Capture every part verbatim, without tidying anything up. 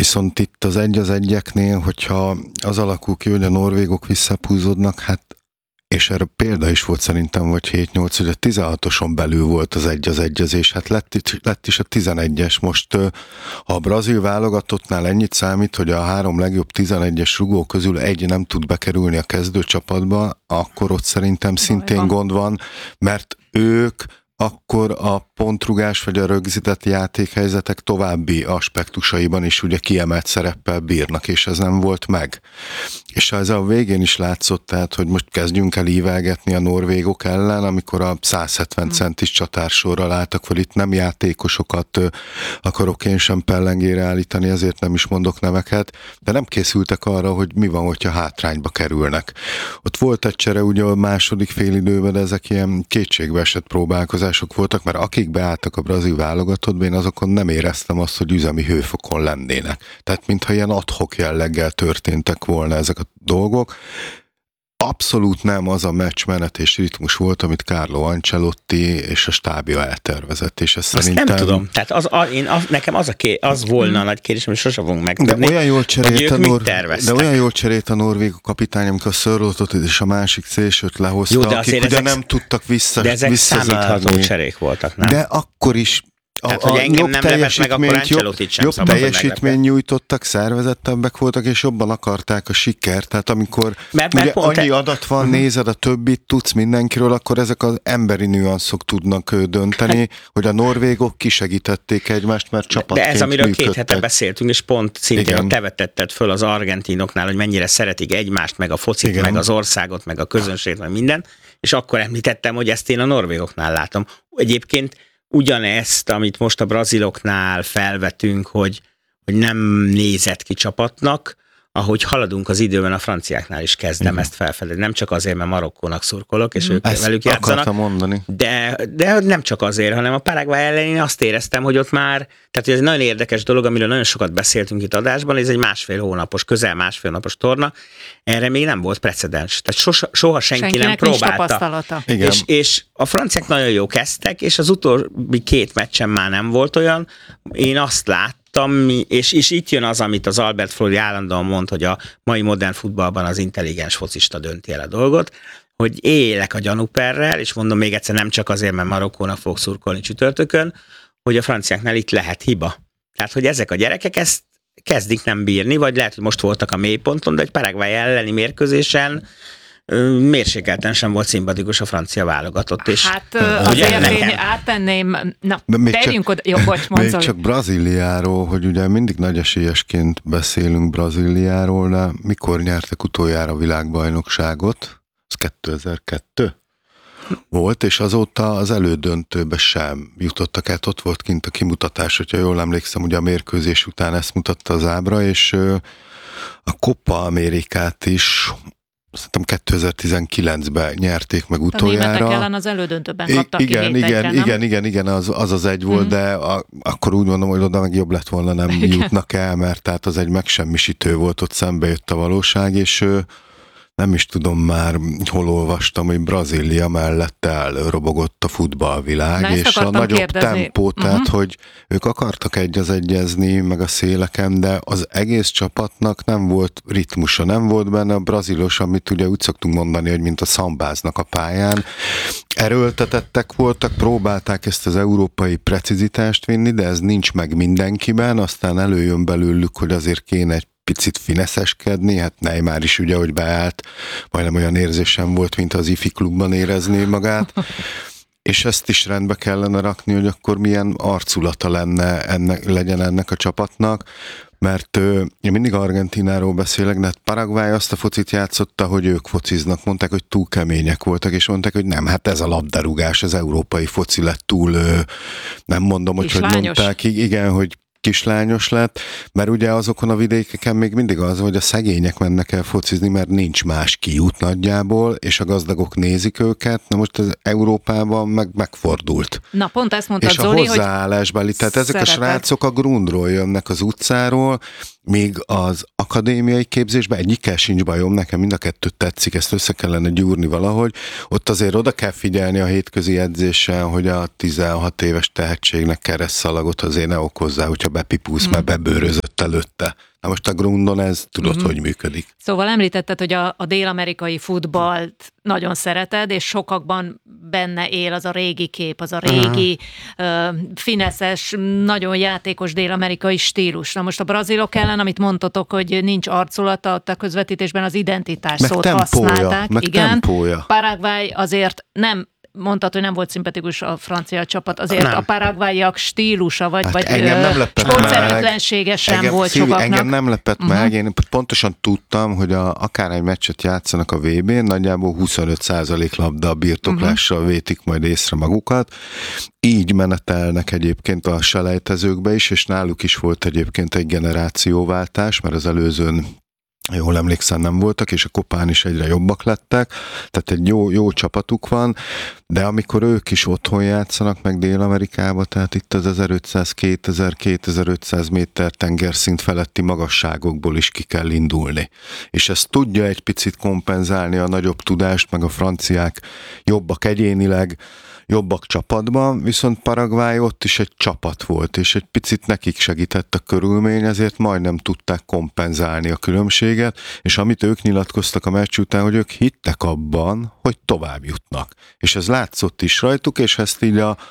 Viszont itt az egy az egyeknél, hogyha az alakul ki, hogy a norvégok visszapúzódnak, hát és erre példa is volt szerintem, vagy hét-nyolc, hogy a tizenhatoson belül volt az egy az egyezés, hát lett, lett is a tizenegyes. Most ha a brazil válogatottnál ennyit számít, hogy a három legjobb tizenegyes rugó közül egy nem tud bekerülni a kezdőcsapatba, akkor ott szerintem szintén gond van, mert ők akkor a pontrugás vagy a rögzített játékhelyzetek további aspektusaiban is ugye kiemelt szereppel bírnak, és ez nem volt meg. És ez a végén is látszott, tehát, hogy most kezdjünk el ívelgetni a norvégok ellen, amikor a száz hetven centis csatársorral álltak, vagy itt nem játékosokat akarok én sem pellengére állítani, ezért nem is mondok neveket, de nem készültek arra, hogy mi van, hogyha hátrányba kerülnek. Ott volt egy csere ugye a második félidőben, de ezek ilyen kétségbe esett próbálkozások voltak, mert akik beálltak a brazil válogatottba, én azokon nem éreztem azt, hogy üzemi hőfokon lennének. Tehát mintha ilyen ad-hoc jelleggel történtek volna ezek a dolgok. Abszolút nem az a meccsmenet és ritmus volt, amit Carlo Ancelotti és a stábja eltervezett, és ezt azt szerintem... nem tudom. Tehát az, a, én, az, nekem az, a ké, az volna a nagy kérdés, amit sosem fogunk megtudni, de olyan jól cserélt a nor... De olyan jól cserélt a norvég kapitány, amikor a Sörlotot és a másik célsőt lehozta, jó, akik ugye ezek, nem tudtak vissza, de ezek visszazárni. számítható cserék voltak, nem? De akkor is a, tehát, hogy engem nem lepett meg, akkor Ancelottit sem jobb szabad, teljesítmény nyújtottak, szervezettebbek voltak, és jobban akarták a sikert. Tehát amikor mert, ugye mert annyi te... adat van, uh-huh. nézed a többit, tudsz mindenkiről, akkor ezek az emberi nüanszok tudnak dönteni, hogy a norvégok kisegítették egymást, mert csapatként de ez, amiről működtek. Két hete beszéltünk, és pont szintén igen. te vetetted föl az argentinoknál, hogy mennyire szeretik egymást, meg a focit, igen. meg az országot, meg a közönséget, meg minden, és akkor említettem, hogy ezt én a norvégoknál látom. Egyébként ugyanezt, amit most a braziloknál felvetünk, hogy, hogy nem nézett ki csapatnak, ahogy haladunk az időben, a franciáknál is kezdem uh-huh. ezt felfedezni. Nem csak azért, mert Marokkónak szurkolok, és ők ezt velük játszanak. Mondani. De, de nem csak azért, hanem a Paraguay ellen én azt éreztem, hogy ott már, tehát ez egy nagyon érdekes dolog, amiről nagyon sokat beszéltünk itt adásban, ez egy másfél hónapos, közel másfél napos torna, erre még nem volt precedens. Tehát soha, soha senki Senkinek nem próbálta. És, és a franciák nagyon jó kezdtek, és az utóbbi két meccsen már nem volt olyan. Én azt láttam, és, és itt jön az, amit az Albert Froli állandóan mond, hogy a mai modern futballban az intelligens focista dönti el a dolgot, hogy élek a gyanúperrel, és mondom még egyszer, nem csak azért, mert Marokkónak fog szurkolni csütörtökön, hogy a franciáknál itt lehet hiba. Tehát, hogy ezek a gyerekek ezt kezdik nem bírni, vagy lehet, hogy most voltak a mélyponton, de egy Paraguay elleni mérkőzésen mérsékelten sem volt szimpatikus a francia válogatott. És hát azért én áttenném, na, tegyünk oda, jó, bocs, mondsz. Még csak Brazíliáról, hogy ugye mindig nagy esélyesként beszélünk Brazíliáról, de mikor nyertek utoljára a világbajnokságot? Ez kétezer-kettő volt, és azóta az elődöntőbe sem jutottak át, ott volt kint a kimutatás, hogyha jól emlékszem, ugye a mérkőzés után ezt mutatta az ábra, és a Copa Amerikát is szerintem kétezer-tizenkilencben nyerték meg utoljára. A németek ellen az elődöntőben kaptak I- igen, ki igen, egyre, igen, igen, igen, az az, az egy volt, mm. de a, akkor úgy mondom, hogy oda meg jobb lett volna, nem igen. jutnak el, mert tehát az egy megsemmisítő volt, ott szembe jött a valóság, és nem is tudom már, hol olvastam, hogy Brazília mellett elrobogott a futballvilág, Na, és a nagyobb kérdezni. tempó, tehát, uh-huh. hogy ők akartak egy az egyezni, meg a széleken, de az egész csapatnak nem volt ritmusa, nem volt benne a brazilos, amit ugye úgy szoktunk mondani, hogy mint a szambáznak a pályán. Erőltetettek voltak, próbálták ezt az európai precizitást vinni, de ez nincs meg mindenkiben, aztán előjön belőlük, hogy azért kéne egy picit fineszeskedni, hát Neymar is ugye, hogy beállt, majdnem olyan érzésem volt, mint az ifi klubban érezni magát, és ezt is rendbe kellene rakni, hogy akkor milyen arculata lenne ennek, legyen ennek a csapatnak, mert ö, én mindig Argentináról beszélek, de Paraguay azt a focit játszotta, hogy ők fociznak, mondták, hogy túl kemények voltak, és mondták, hogy nem, hát ez a labdarúgás, az európai foci lett túl, ö, nem mondom, hogy hogy mondták, igen, hogy kislányos lett, mert ugye azokon a vidékeken még mindig az, hogy a szegények mennek el focizni, mert nincs más kiút nagyjából, és a gazdagok nézik őket, na most ez Európában meg megfordult. Na pont ezt mondtad, és a Zoli, hozzáállásbeli, tehát ezek szeretek. A srácok a grundról jönnek az utcáról, míg az akadémiai képzésben egyikkel sincs bajom, nekem mind a kettőt tetszik, ezt össze kellene gyúrni valahogy. Ott azért oda kell figyelni a hétközi edzésen, hogy a tizenhat éves tehetségnek keresztszalagot azért ne okozzá, hogyha bepipulsz, hmm. mert bebőrözött volt előtte. Na most a grundon ez tudod, mm-hmm. hogy működik. Szóval említetted, hogy a, a dél-amerikai futballt nagyon szereted, és sokakban benne él az a régi kép, az a régi uh, fineszes, nagyon játékos dél-amerikai stílus. Na most a brazilok ellen, amit mondtatok, hogy nincs arculata, a közvetítésben az identitás meg szót tempója, használták. meg igen. tempója. Paraguay azért nem mondtad, hogy nem volt szimpatikus a francia csapat, azért nem. A paraguayiak stílusa, vagy, hát vagy sportszerűtlensége sem engem, volt Szilvi, sokaknak. Engem nem lepett uh-huh. meg, én pontosan tudtam, hogy a, akár egy meccset játszanak a vé bén, nagyjából huszonöt százalék labda birtoklással uh-huh. vétik majd észre magukat. Így menetelnek egyébként a selejtezőkbe is, és náluk is volt egyébként egy generációváltás, mert az előzőn jól emlékszem, nem voltak, és a kopán is egyre jobbak lettek, tehát egy jó, jó csapatuk van, de amikor ők is otthon játszanak, meg Dél-Amerikába, tehát itt az ezerötszáz, kétezer, kétezer-ötszáz méter tengerszint feletti magasságokból is ki kell indulni. És ezt tudja egy picit kompenzálni a nagyobb tudást, meg a franciák jobbak egyénileg, jobbak csapatban, viszont Paraguay ott is egy csapat volt, és egy picit nekik segített a körülmény, ezért majdnem tudták kompenzálni a különbséget, és amit ők nyilatkoztak a meccs után, hogy ők hittek abban, hogy tovább jutnak. És ez látszott is rajtuk, és ezt így a,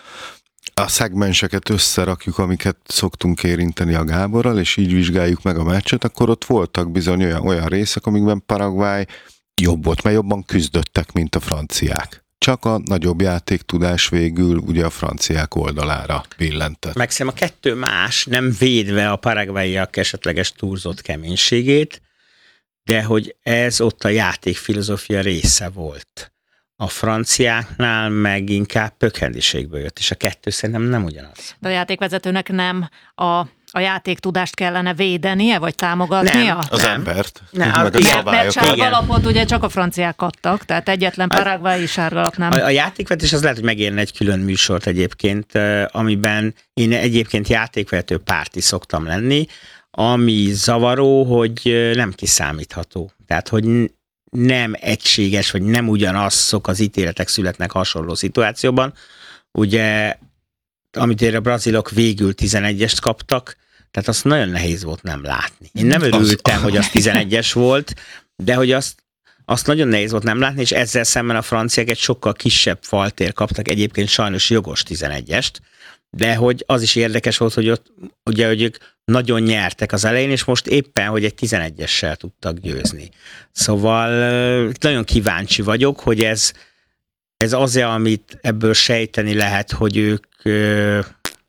a szegmenseket összerakjuk, amiket szoktunk érinteni a Gáborral, és így vizsgáljuk meg a meccset, akkor ott voltak bizony olyan, olyan részek, amikben Paraguay jobb volt, mert jobban küzdöttek, mint a franciák. Csak a nagyobb játéktudás végül ugye a franciák oldalára billentett. Meg szerintem a kettő más, nem védve a paraguayiak esetleges túlzott keménységét, de hogy ez ott a játékfilozófia része volt. A franciáknál meg inkább pökhendiségből jött, és a kettő szerintem nem ugyanaz. De a játékvezetőnek nem a a játéktudást kellene védenie, vagy támogatnia? Nem, az nem. embert. Nem, meg a mert, mert sárgalapot ugye csak a franciák adtak, tehát egyetlen paraguayi sárgalap nem. A, a játékvetés az lehet, hogy megérne egy külön műsort egyébként, amiben én egyébként játékvezető párti szoktam lenni, ami zavaró, hogy nem kiszámítható. Tehát, hogy nem egységes, vagy nem ugyanazok az ítéletek születnek hasonló szituációban. Ugye amit a brazilok végül tizenegyest kaptak, tehát azt nagyon nehéz volt nem látni. Én nem örültem, az... hogy az tizenegyes volt, de hogy azt, azt nagyon nehéz volt nem látni, és ezzel szemben a franciák egy sokkal kisebb faltér kaptak, egyébként sajnos jogos tizenegyest, de hogy az is érdekes volt, hogy ott ugye, hogy ők nagyon nyertek az elején, és most éppen, hogy egy tizenegyessel tudtak győzni. Szóval nagyon kíváncsi vagyok, hogy ez Ez azért, amit ebből sejteni lehet, hogy ők ö,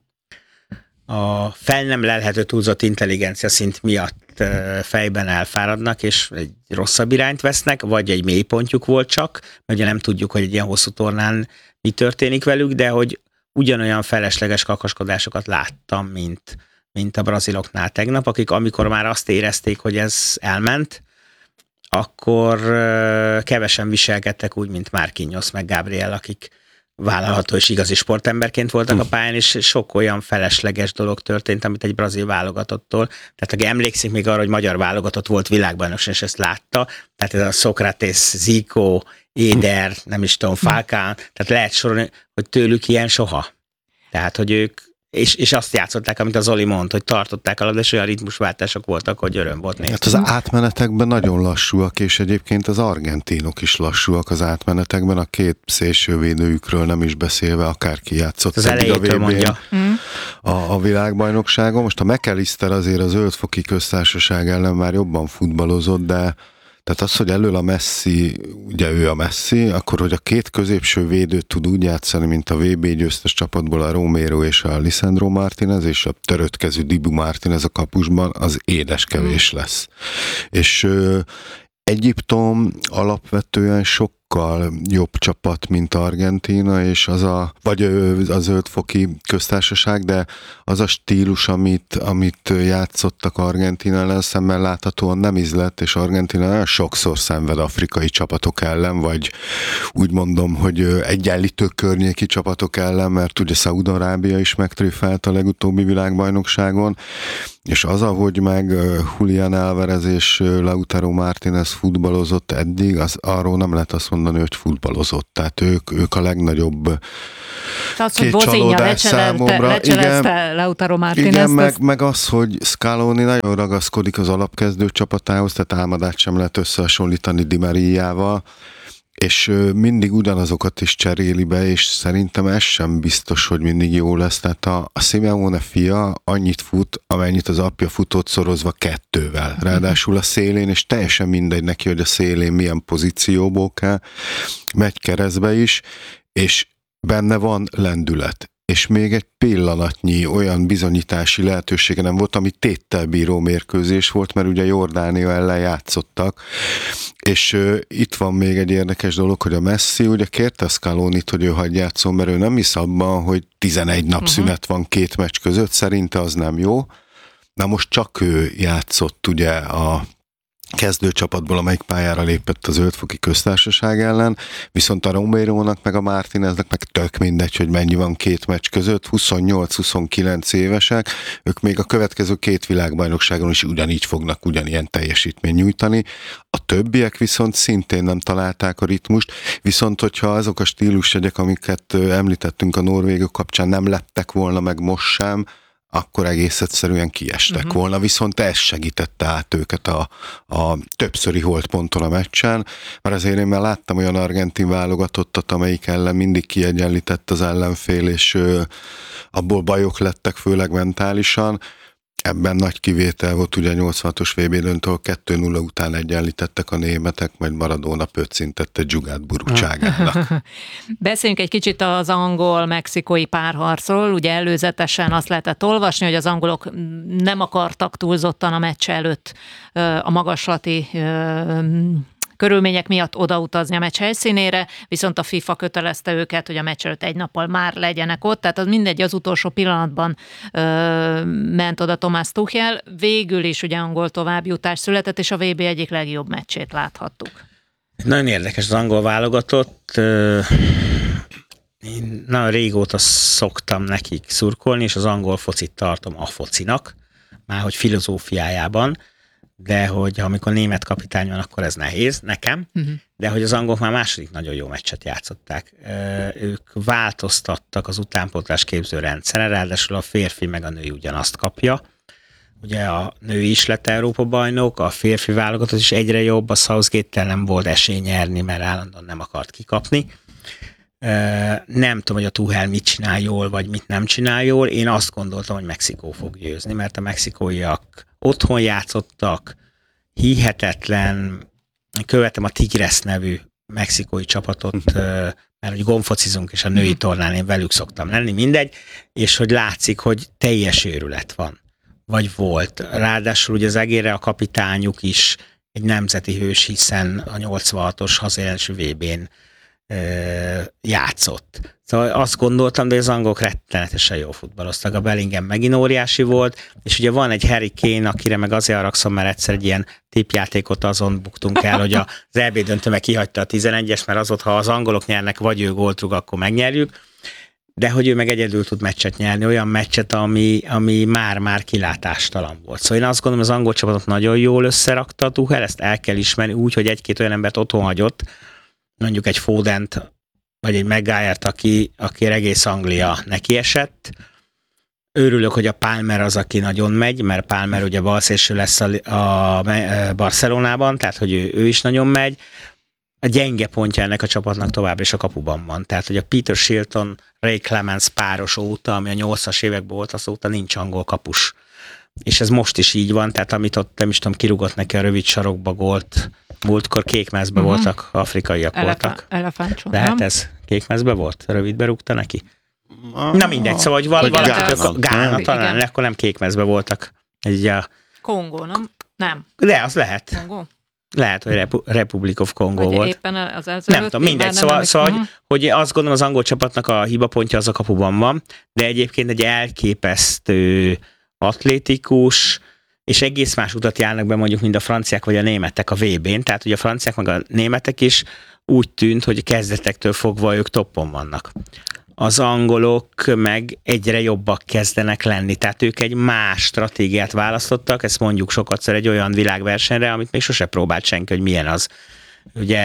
a fel nem lelhető túlzott intelligencia szint miatt ö, fejben elfáradnak, és egy rosszabb irányt vesznek, vagy egy mélypontjuk volt csak, mert ugye nem tudjuk, hogy egy ilyen hosszú tornán mi történik velük, de hogy ugyanolyan felesleges kakaskodásokat láttam, mint, mint a braziloknál tegnap, akik amikor már azt érezték, hogy ez elment, akkor kevesen viselkedtek úgy, mint Marquinhos meg Gabriel, akik vállalható és igazi sportemberként voltak a pályán, és sok olyan felesleges dolog történt, amit egy brazil válogatottól. Tehát aki emlékszik még arra, hogy magyar válogatott volt világbajnokság, és ezt látta, tehát ez a Sokrates, Zico, Éder, nem is tudom, Falcán, tehát lehet sorolni, hogy tőlük ilyen soha. Tehát, hogy ők És, és azt játszották, amit az Zoli mond, hogy tartották a labdát, és olyan ritmusváltások voltak, hogy öröm volt nézni. Hát az átmenetekben nagyon lassúak, és egyébként az argentinok is lassúak az átmenetekben, a két szélsővédőjükről nem is beszélve, akárki játszott az elejétől a vé bén mondja. A, a világbajnokságon. Most a McAllister azért a Zöldfoki Köztársaság ellen már jobban futballozott, de tehát az, hogy elől a Messi, ugye ő a Messi, akkor, hogy a két középső védőt tud úgy játszani, mint a vé bé győztes csapatból a Romero és a Lisandro Martínez, és a töröttkezű Dibu Martínez a kapusban, az édes kevés lesz. És ö, Egyiptom alapvetően sokkal jobb csapat, mint Argentína, és az a, vagy a Zöldfoki Köztársaság, de az a stílus, amit, amit játszottak Argentína ellen, szemmel láthatóan nem ízlett, és Argentína nagyon sokszor szenved afrikai csapatok ellen, vagy úgy mondom, hogy egyenlítő környéki csapatok ellen, mert ugye Szaúd-Arábia is megtréfelt a legutóbbi világbajnokságon, és az, ahogy meg Julián Álvarez és Lautaro Martínez futballozott eddig, az arról nem lehet azt mondani, mondani, hogy futballozott. Tehát ők, ők a legnagyobb az, két csalódás számomra. Lecselezte Lautaro Martinez. Igen, meg, azt... meg az, hogy Scaloni nagyon ragaszkodik az alapkezdő csapatához, tehát álmadát sem lehet összehasonlítani Di Mariával, és mindig ugyanazokat is cseréli be, és szerintem ez sem biztos, hogy mindig jó lesz. Tehát a, a Simeone fia annyit fut, amennyit az apja futott szorozva kettővel. Ráadásul a szélén, és teljesen mindegy neki, hogy a szélén milyen pozícióból kell, megy keresztbe is, és benne van lendület. És még egy pillanatnyi olyan bizonyítási lehetősége nem volt, ami téttel bíró mérkőzés volt, mert ugye Jordánia ellen játszottak, és uh, itt van még egy érdekes dolog, hogy a Messi ugye kérte a Scalonit, hogy ő hagyj játszon, mert ő nem hisz abban, hogy tizenegy nap uh-huh. szünet van két meccs között, szerinte az nem jó. Na most csak ő játszott ugye a kezdőcsapatból, amelyik pályára lépett az Zöldfoki Köztársaság ellen, viszont a Romérónak meg a Martineznek meg tök mindegy, hogy mennyi van két meccs között, huszonnyolc-huszonkilenc évesek, ők még a következő két világbajnokságon is ugyanígy fognak ugyanilyen teljesítményt nyújtani. A többiek viszont szintén nem találták a ritmust, viszont hogyha azok a stílusjegyek, amiket említettünk a norvégok kapcsán nem lettek volna meg most sem, akkor egész egyszerűen kiestek uh-huh. volna, viszont ez segítette át őket a, a többszöri holdponton a meccsen, mert azért én már láttam olyan argentin válogatottat, amelyik ellen mindig kiegyenlített az ellenfél, és ö, abból bajok lettek, főleg mentálisan. Ebben nagy kivétel volt, ugye nyolcvanhatos vé bé döntő, kettő nulla után egyenlítettek a németek, majd Maradona pöccintette Dzsugát burukságának. Beszéljünk egy kicsit az angol-mexikói párharcról. Ugye előzetesen azt lehetett olvasni, hogy az angolok nem akartak túlzottan a meccs előtt a magaslati körülmények miatt odautazni a meccs helyszínére, viszont a FIFA kötelezte őket, hogy a meccs előtt egy nappal már legyenek ott, tehát az mindegy, az utolsó pillanatban ö, ment oda Thomas Tuchel, végül is ugye angol továbbjutás született, és a vé bé egyik legjobb meccsét láthattuk. Nagyon érdekes az angol válogatott. Én nagyon régóta szoktam nekik szurkolni, és az angol focit tartom a focinak, már hogy filozófiájában, de hogy amikor német kapitány van, akkor ez nehéz nekem, uh-huh. de hogy az angolok már második nagyon jó meccset játszották. Ők változtattak az utánpótlás képző rendszeren, ráadásul a férfi meg a női ugyanazt kapja. Ugye a nő is lett Európa bajnok, a férfi válogatott is egyre jobb, a Southgate-tel nem volt esély nyerni, mert állandóan nem akart kikapni. Nem tudom, hogy a Tuchel mit csinál jól, vagy mit nem csinál jól. Én azt gondoltam, hogy Mexikó fog győzni, mert a mexikóiak otthon játszottak, hihetetlen, követem a Tigres nevű mexikói csapatot, mert hogy gomfocizunk, és a női tornán én velük szoktam lenni, mindegy, és hogy látszik, hogy teljes őrület van, vagy volt. Ráadásul ugye az egérre a kapitányuk is egy nemzeti hős, hiszen a nyolcvanhatos hazajelenső vé bén játszott. Szóval azt gondoltam, de az angolok rettenetesen jó futballoztak. A Bellingham megint óriási volt, és ugye van egy Harry Kane, akire meg azért haragszom, mert egyszer egy ilyen tippjátékot azon buktunk el, hogy az é bé döntő meg kihagyta a tizenegyes, mert az volt, ha az angolok nyernek, vagy ő gólt rúg, akkor megnyerjük, de hogy ő meg egyedül tud meccset nyerni, olyan meccset, ami, ami már-már kilátástalan volt. Szóval én azt gondolom, az angol csapatot nagyon jól összerakta a Tuchel, ezt el kell ismerni úgy, hogy egy-két olyan embert otthon hagyott, mondjuk egy Fodent, vagy egy Maguire-t, aki, aki egész Anglia neki esett. Örülök, hogy a Palmer az, aki nagyon megy, mert Palmer ugye balszélső lesz a, a Barcelonában, tehát hogy ő, ő is nagyon megy. A gyenge pontja ennek a csapatnak továbbra is a kapuban van. Tehát, hogy a Peter Shilton, Ray Clemens páros óta, ami a nyolcas években volt, azóta nincs angol kapus. És ez most is így van, tehát amit ott, nem is tudom, kirúgott neki a rövid sarokba gólt, múltkor kékmezbe uh-huh. voltak, afrikaiak Elefa- voltak. Elefántcsó, lehet nem? ez kékmezbe volt? Rövidbe rúgta neki? Ah, Na mindegy, szóval, hogy val- valakik Gána talán, igen. Akkor nem kékmezbe voltak. Egy, a... Kongó, nem? Nem. De az lehet. Kongó? Lehet, hogy Repu- Republic of Congo vagy volt. Éppen az előtt, nem tudom, mindegy. Szóval, nem, szóval uh-huh. hogy, hogy azt gondolom, az angol csapatnak a hibapontja az a kapuban van, de egyébként egy elképesztő atlétikus, és egész más utat járnak be mondjuk, mint a franciák vagy a németek a vé bén, tehát ugye a franciák meg a németek is úgy tűnt, hogy kezdetektől fogva ők toppon vannak. Az angolok meg egyre jobbak kezdenek lenni, tehát ők egy más stratégiát választottak, ezt mondjuk sokatszor egy olyan világversenyre, amit még sose próbált senki, hogy milyen az. Ugye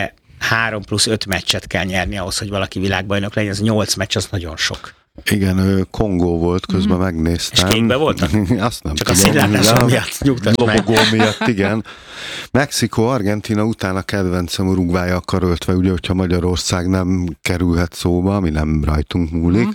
három plusz öt meccset kell nyerni ahhoz, hogy valaki világbajnok legyen, ez nyolc meccs, az nagyon sok. Igen, Kongó volt, közben mm. megnéztem. És kékben voltak? Azt nem Csak tudom. a színlátásom miatt nyugtass meg. Lobogó miatt, igen. Mexikó, Argentína után a kedvencem Uruguay a karöltve, ugye, hogyha Magyarország nem kerülhet szóba, ami nem rajtunk múlik. Mm.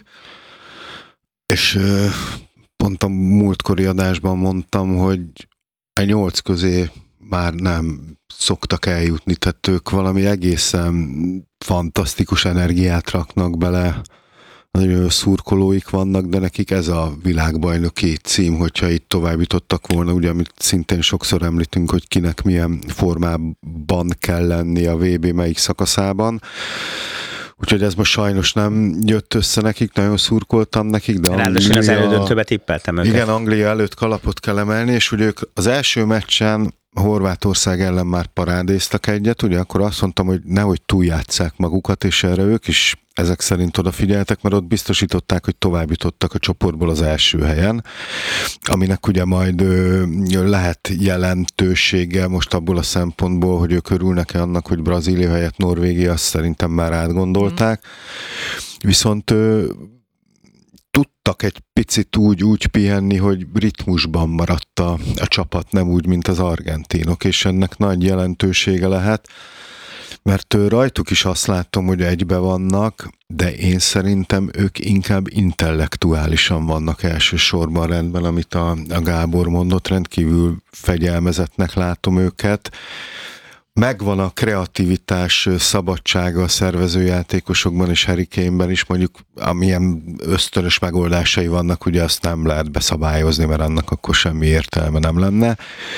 És pont a múltkori adásban mondtam, hogy a nyolc közé már nem szoktak eljutni, tehát ők valami egészen fantasztikus energiát raknak bele, nagyon szurkolóik vannak, de nekik ez a világbajnoki cím, hogyha itt tovább jutottak volna, ugye, amit szintén sokszor említünk, hogy kinek milyen formában kell lenni a vé bé melyik szakaszában. Úgyhogy ez most sajnos nem jött össze nekik, nagyon szurkoltam nekik, de ráadásul az elődöntőbe tippeltem őket. Igen, Anglia előtt kalapot kell emelni, és ugye ők az első meccsen Horvátország ellen már parádéztak egyet, ugye akkor azt mondtam, hogy nehogy túljátsszák magukat, és erre ők is ezek szerint odafigyeltek, mert ott biztosították, hogy tovább jutottak a csoportból az első helyen, aminek ugye majd ö, lehet jelentősége most abból a szempontból, hogy ők örülnek-e annak, hogy Brazília helyett Norvégia, azt szerintem már átgondolták. Mm. Viszont ö, tudtak egy picit úgy, úgy pihenni, hogy ritmusban maradt a, a csapat, nem úgy, mint az argentinok, és ennek nagy jelentősége lehet, mert rajtuk is azt látom, hogy egybe vannak, de én szerintem ők inkább intellektuálisan vannak elsősorban rendben, amit a, a Gábor mondott, rendkívül fegyelmezetnek látom őket. Megvan a kreativitás szabadsága a szervezőjátékosokban és Harry Kane-ben is, mondjuk amilyen ösztönös megoldásai vannak, ugye azt nem lehet beszabályozni, mert annak akkor semmi értelme nem lenne.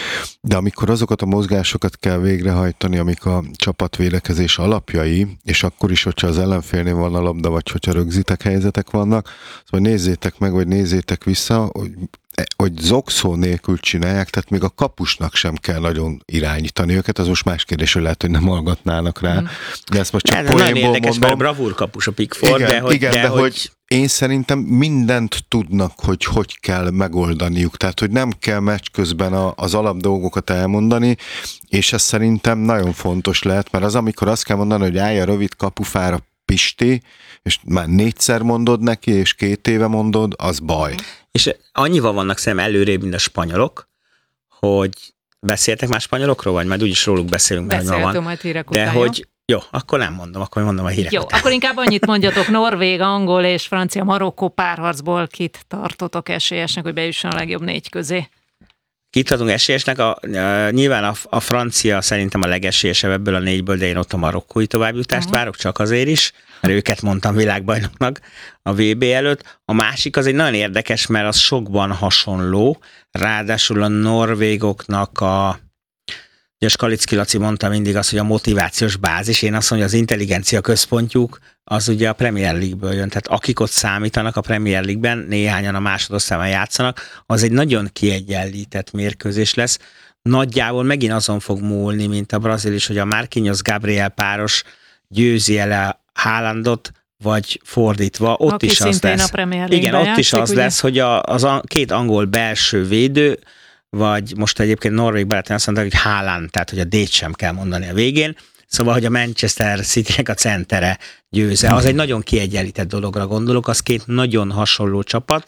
De amikor azokat a mozgásokat kell végrehajtani, amik a csapatvédekezés alapjai, és akkor is, hogyha az ellenfélnél van a labda, vagy hogyha rögzített helyzetek vannak, szóval nézzétek meg, vagy nézzétek vissza, hogy hogy zokszó nélkül csinálják, tehát még a kapusnak sem kell nagyon irányítani őket, az most más kérdés, hogy lehet, hogy nem hallgatnának rá. Mm. De ezt most csak poénból mondom. Nagyon érdekes, mondom. mert bravúr kapus a Pickford, igen, de, hogy, igen, de, de hogy... hogy én szerintem mindent tudnak, hogy hogy kell megoldaniuk, tehát hogy nem kell meccs közben a, az alapdolgokat elmondani, és ez szerintem nagyon fontos lehet, mert az, amikor azt kell mondani, hogy állj a rövid kapufára Pisti, és már négyszer mondod neki, és két éve mondod, az baj. És annyival vannak szerintem előrébb, mint a spanyolok, hogy beszéltek már spanyolokról, vagy majd úgyis róluk beszélünk, mert beszéltünk majd hírek de után, hogy jó, akkor nem mondom, akkor mondom a hírek Jó, után. akkor inkább annyit mondjatok, norvég, angol és francia, Marokkó párharcból kit tartotok esélyesnek, hogy bejusson a legjobb négy közé? Kit tartunk esélyesnek? A, a, nyilván a, a francia szerintem a legesélyesebb ebből a négyből, de én ott a marokkói továbbjutást uh-huh. várok, csak azért is, mert őket mondtam világbajnoknak a vé bé előtt. A másik az egy nagyon érdekes, mert az sokban hasonló, ráadásul a norvégoknak a ugye Skalicki Laci mondta mindig azt, hogy a motivációs bázis, én azt mondom, hogy az intelligencia központjuk az ugye a Premier League-ből jön, tehát akik ott számítanak a Premier League-ben, néhányan a másodosztályban játszanak, az egy nagyon kiegyenlített mérkőzés lesz. Nagyjából megint azon fog múlni, mint a brazil is, hogy a Marquinhos-Gabriel páros győzi el Haalandot, vagy fordítva, ott aki is az lesz. Igen, ott játszik, is az ugye? lesz, hogy a, az a két angol belső védő, vagy most egyébként Norvég barátom azt mondta, hogy Haaland, tehát hogy a D-t sem kell mondani a végén, szóval, hogy a Manchester City-nek a centere győze. Az egy nagyon kiegyenlített dologra gondolok, az két nagyon hasonló csapat.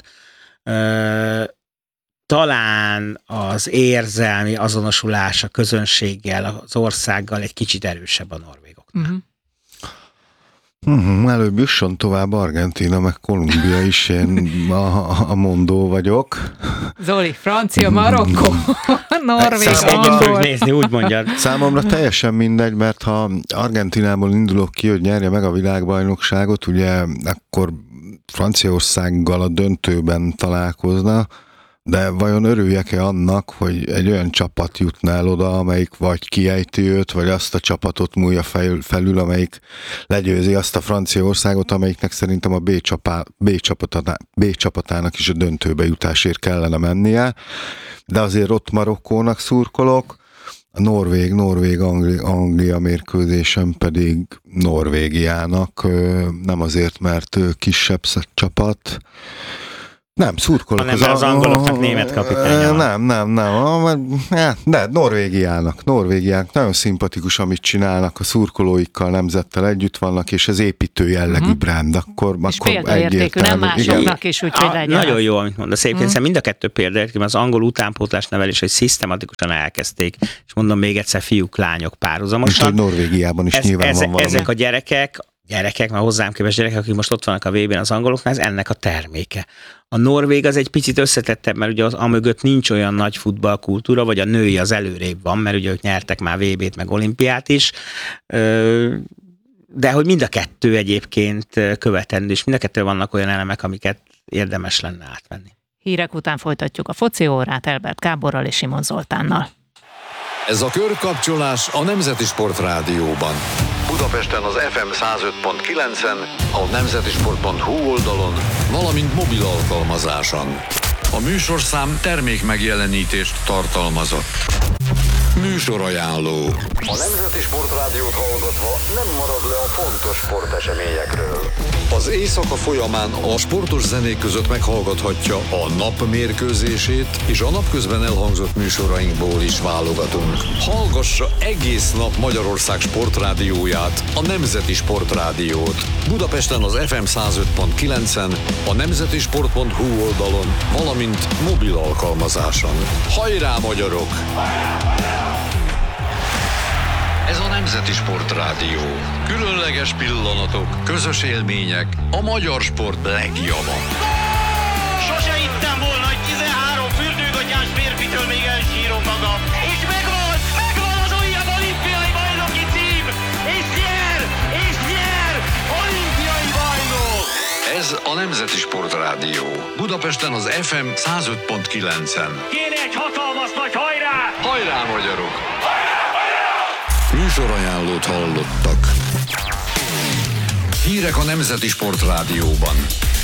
Talán az érzelmi azonosulás a közönséggel, az országgal egy kicsit erősebb a norvégoknál. Uh-huh. Uh-huh, előbb jusson tovább Argentína, meg Kolumbia is, én a, a mondó vagyok. Zoli, Francia, Marokkó, Norvég, Egyet fogjuk nézni, úgy mondjad. Számomra teljesen mindegy, mert ha Argentinából indulok ki, hogy nyerje meg a világbajnokságot, ugye akkor Franciaországgal a döntőben találkozna, de vajon örüljek-e annak, hogy egy olyan csapat jutna el oda, amelyik vagy kiejti őt, vagy azt a csapatot múlja felül, amelyik legyőzi azt a Franciaországot, amelyiknek szerintem a B, csapá, B, csapatá, B csapatának is a döntőbe jutásért kellene mennie. De azért ott Marokkónak szurkolok, a Norvég, Norvég, Anglia, Anglia mérkőzésen pedig Norvégiának, nem azért, mert kisebb csapat, Nem, szurkolok. Hanem az, az angoloknak német kapitánya van. Nem, nem, nem. De Norvégiának, Norvégiának nagyon szimpatikus, amit csinálnak, a szurkolóikkal, nemzettel együtt vannak, és ez építő jellegű uh-huh. brand. Akkor, és akkor példaértékű, nem másoknak is, úgyhogy legyen. Nagyon jó, amit mondasz. Egyébként uh-huh. mind a kettő példaértékű, az angol utánpótlás nevelés, hogy szisztematikusan elkezdték, és mondom még egyszer, fiúk, lányok párhuzamosan. Most, hogy Norvégiában is ez, nyilván ez, van valami. Ezek a gyerekek, gyerekek, már hozzám képest gyerekek, akik most ott vannak a vében az angoloknál, ez ennek a terméke. A norvég az egy picit összetettebb, mert ugye az amögött nincs olyan nagy futballkultúra, vagy a női az előrébb van, mert ugye ők nyertek már vé bét, meg olimpiát is, de hogy mind a kettő egyébként követendő, és mind a kettő vannak olyan elemek, amiket érdemes lenne átvenni. Hírek után folytatjuk a foci órát Elbert Gáborral és Simon Zoltánnal. Ez a körkapcsolás a Nemzeti Sport Rádióban. Budapesten az ef em száz öt pont kilencen, a nemzetisport pont hu oldalon, valamint mobil alkalmazáson. A műsorszám termék megjelenítést tartalmazott. Műsorajánló. A Nemzeti Sport Rádiót hallgatva nem marad le a fontos sporteseményekről. Az éjszaka folyamán a sportos zenék között meghallgathatja a nap mérkőzését, és a napközben elhangzott műsorainkból is válogatunk. Hallgassa egész nap Magyarország sportrádióját, a Nemzeti Sport Rádiót. Budapesten az ef em száz öt pont kilencen, a nemzetisport pont hu oldalon, valamint mobil alkalmazáson. Hajrá, magyarok! Ez a Nemzeti Sport Rádió. Különleges pillanatok, közös élmények, a magyar sport legjava. Sose hittem volna, hogy tizenhárom fürdőgatyás férfitől még elsírom magam. És megvan, megvan az újabb olimpiai bajnoki cím! És nyer, és nyer, olimpiai bajnok! Ez a Nemzeti Sport Rádió. Budapesten az ef em száz öt pont kilencen. Kéne egy hatalmas nagy hajrá! Hajrá, magyarok! Műsorajánlót hallottak. Hírek a Nemzeti Sport Rádióban.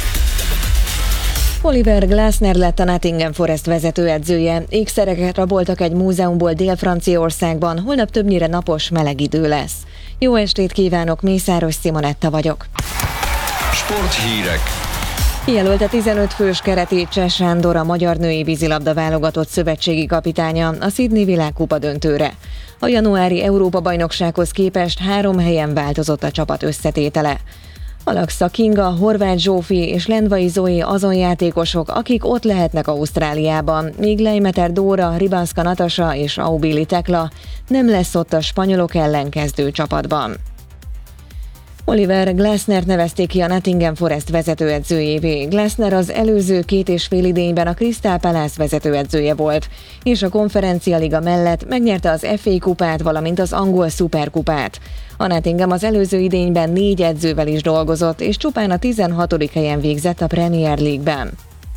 Oliver Glasner lett a Nottingham Forest vezetőedzője. Ékszereket raboltak egy múzeumból Dél-Franciaországban, holnap többnyire napos, meleg idő lesz. Jó estét kívánok, Mészáros Simonetta vagyok. Sporthírek. Kijelölt a tizenöt fős kereti Cseh Sándor, a magyar női vízilabda válogatott szövetségi kapitánya a Sydney világkupa döntőre. A januári Európa-bajnoksághoz képest három helyen változott a csapat összetétele. Alaksa Kinga, Horváth Zsófi és Lendvai Zoé azon játékosok, akik ott lehetnek Ausztráliában, míg Leimeter Dóra, Ribanska Natasa és Aubili Tekla nem lesz ott a spanyolok ellen kezdő csapatban. Oliver Glasner nevezték ki a Nottingham Forest vezetőedzőjévé. Glasner az előző két és fél idényben a Crystal Palace vezetőedzője volt, és a Konferencia Liga mellett megnyerte az ef á kupát, valamint az angol szuperkupát. A Nottingham az előző idényben négy edzővel is dolgozott, és csupán a tizenhatodik helyen végzett a Premier League-ben.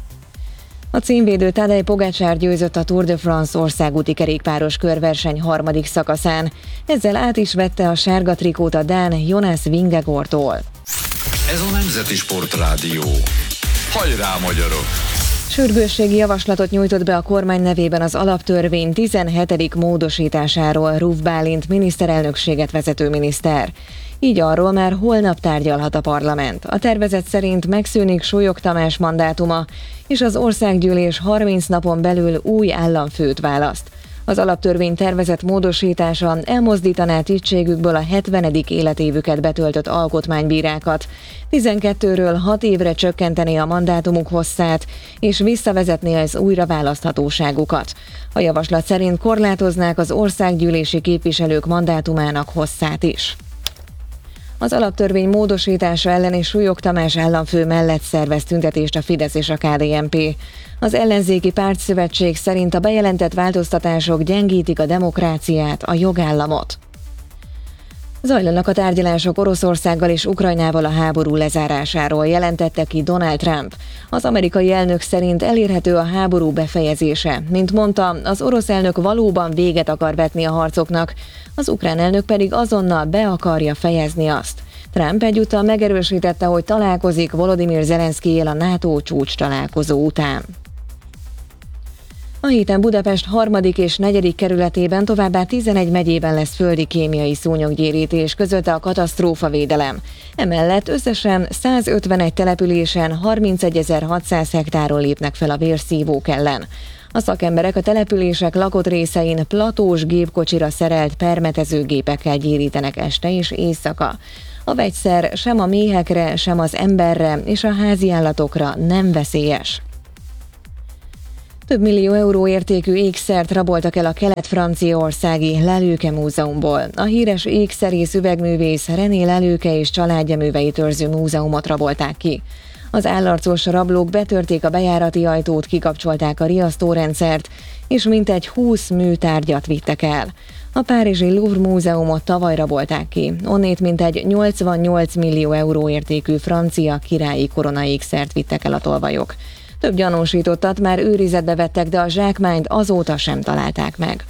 A címvédő Tadej Pogačar győzött a Tour de France országúti kerékpáros körverseny harmadik szakaszán. Ezzel át is vette a sárga trikót a dán Jonas Vingegaardtól. Ez a Nemzeti Sport Rádió. Hajrá, magyarok! Sürgősségi javaslatot nyújtott be a kormány nevében az alaptörvény tizenhetedik módosításáról Ruf Bálint miniszterelnökséget vezető miniszter. Így arról már holnap tárgyalhat a parlament. A tervezet szerint megszűnik Súlyog Tamás mandátuma, és az országgyűlés harminc napon belül új államfőt választ. Az alaptörvény tervezett módosítása elmozdítaná tisztségükből a hetvenedik életévüket betöltött alkotmánybírákat. tizenkettőről hat évre csökkentené a mandátumuk hosszát, és visszavezetné az újraválaszthatóságukat. A javaslat szerint korlátoznák az országgyűlési képviselők mandátumának hosszát is. Az alaptörvény módosítása ellen és Súlyog Tamás államfő mellett szervez tüntetést a Fidesz és a ká dé en pé. Az ellenzéki pártszövetség szerint a bejelentett változtatások gyengítik a demokráciát, a jogállamot. Zajlanak a tárgyalások Oroszországgal és Ukrajnával a háború lezárásáról, jelentette ki Donald Trump. Az amerikai elnök szerint elérhető a háború befejezése. Mint mondta, az orosz elnök valóban véget akar vetni a harcoknak, az ukrán elnök pedig azonnal be akarja fejezni azt. Trump egyúttal megerősítette, hogy találkozik Volodymyr Zelenszkijjel a NATO csúcs találkozó után. A héten Budapest harmadik és negyedik kerületében, továbbá tizenegy megyében lesz földi kémiai szúnyoggyérítés, közölte a katasztrófavédelem. Emellett összesen százötvenegy településen harmincegyezer-hatszáz hektáron lépnek fel a vérszívók ellen. A szakemberek a települések lakott részein platós gépkocsira szerelt permetezőgépekkel gyérítenek este és éjszaka. A vegyszer sem a méhekre, sem az emberre és a háziállatokra nem veszélyes. Több millió euró értékű ékszert raboltak el a kelet-franciaországi Lelőke múzeumból. A híres ékszerész üvegművész René Lelőke és családja műveit őrző múzeumot rabolták ki. Az állarcos rablók betörték a bejárati ajtót, kikapcsolták a riasztórendszert, és mintegy húsz műtárgyat vittek el. A párizsi Louvre múzeumot tavaly rabolták ki. Onnét mintegy nyolcvannyolc millió euró értékű francia királyi koronaékszert vittek el a tolvajok. Több gyanúsítottat már őrizetbe vettek, de a zsákmányt azóta sem találták meg.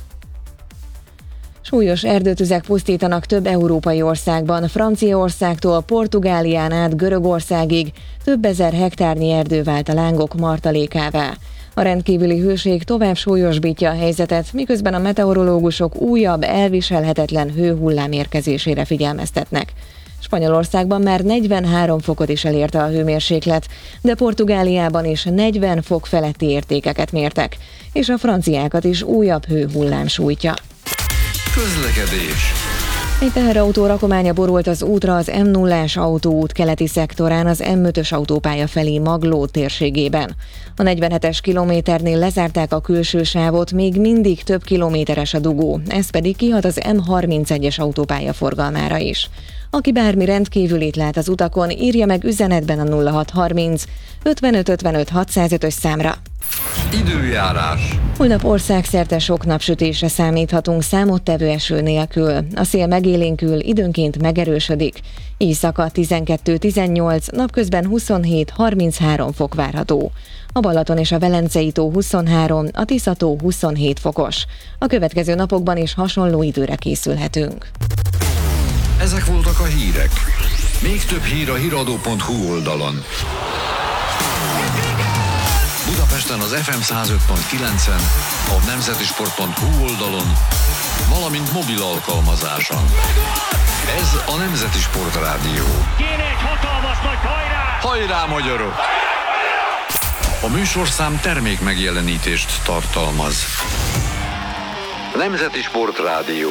Súlyos erdőtüzek pusztítanak több európai országban, Franciaországtól Portugálián át Görögországig több ezer hektárnyi erdő vált a lángok martalékává. A rendkívüli hőség tovább súlyosbítja a helyzetet, miközben a meteorológusok újabb, elviselhetetlen hőhullám érkezésére figyelmeztetnek. Spanyolországban már negyvenhárom fokot is elérte a hőmérséklet, de Portugáliában is negyven fok feletti értékeket mértek, és a franciákat is újabb hőhullám sújtja. Közlekedés. Egy teherautó rakománya borult az útra az em nullás autóút keleti szektorán az em ötös autópálya felé Magló térségében. A negyvenhetes kilométernél lezárták a külső sávot, még mindig több kilométeres a dugó, ez pedig kihat az em harmincegyes autópálya forgalmára is. Aki bármi rendkívülit lát az utakon, írja meg üzenetben a nulla hat harminc ötvenöt ötvenöt hatszázötös számra. Időjárás. Holnap országszerte sok napsütésre számíthatunk számottevő eső nélkül. A szél megélénkül, időnként megerősödik. Éjszaka tizenkettő tizennyolc, napközben huszonhét harminchárom fok várható. A Balaton és a Velencei tó huszonhárom, a Tisza tó huszonhét fokos. A következő napokban is hasonló időre készülhetünk. Ezek voltak a hírek. Még több hír a híradó pont hu oldalon. Budapesten az ef em száz öt pont kilencen, a nemzeti sport pont hu oldalon, valamint mobil alkalmazáson. Ez a Nemzeti Sportrádió. Kéne egy hatalmas nagy hajrá! Hajrá, magyarok! A műsorszám termék megjelenítést tartalmaz. Nemzeti Sportrádió.